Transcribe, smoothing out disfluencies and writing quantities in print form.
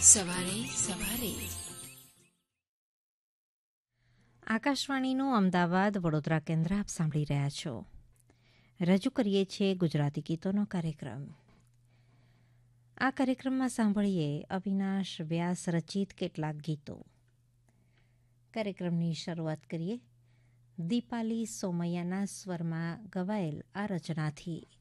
સવારે સવારે આકાશવાણીનું અમદાવાદ વડોદરા કેન્દ્ર આપ સાંભળી રહ્યા છો. રજૂ કરીએ છીએ ગુજરાતી ગીતોનો કાર્યક્રમ. આ કાર્યક્રમમાં સાંભળીએ અવિનાશ વ્યાસ રચિત કેટલાક ગીતો. કાર્યક્રમની શરૂઆત કરીએ દીપાલી સોમૈયાના સ્વરમાં ગવાયેલ આ રચનાથી.